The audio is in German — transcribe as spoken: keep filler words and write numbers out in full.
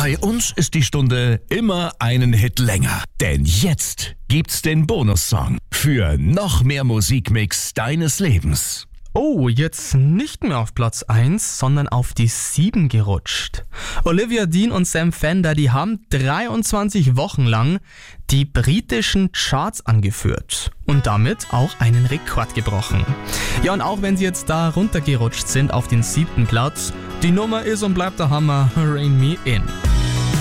Bei uns ist die Stunde immer einen Hit länger. Denn jetzt gibt's den Bonussong für noch mehr Musikmix deines Lebens. Oh, jetzt nicht mehr auf Platz eins, sondern auf die sieben gerutscht. Olivia Dean und Sam Fender, die haben dreiundzwanzig Wochen lang die britischen Charts angeführt und damit auch einen Rekord gebrochen. Ja, und auch wenn sie jetzt da runtergerutscht sind auf den siebten Platz, die Nummer ist und bleibt der Hammer, Rein Me In.